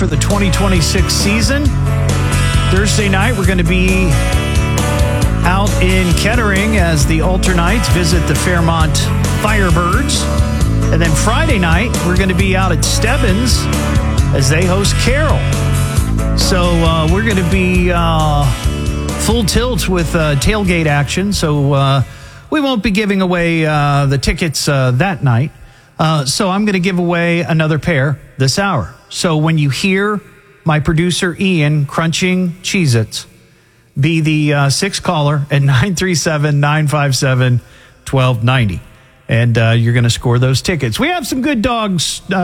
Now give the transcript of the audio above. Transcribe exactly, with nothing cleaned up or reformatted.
for the twenty twenty-six season. Thursday night, we're going to be out in Kettering as the Alternites visit the Fairmont Firebirds. And then Friday night, we're going to be out at Stebbins as they host Carroll. So uh, we're going to be uh, full tilt with uh, tailgate action. So uh, we won't be giving away uh, the tickets uh, that night. Uh, so I'm going to give away another pair this hour. So when you hear my producer Ian crunching Cheez-Its, be the uh, sixth caller at nine three seven, nine five seven, one two nine zero. And uh, you're going to score those tickets. We have some good dogs. Uh,